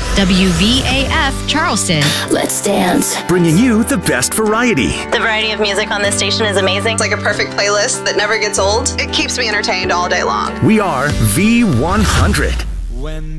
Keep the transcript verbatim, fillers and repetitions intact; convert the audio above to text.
W V A F Charleston. Let's dance. Bringing you the best variety. The variety of music on this station is amazing. It's like a perfect playlist that never gets old. It keeps me entertained all day long. We are V one hundred. When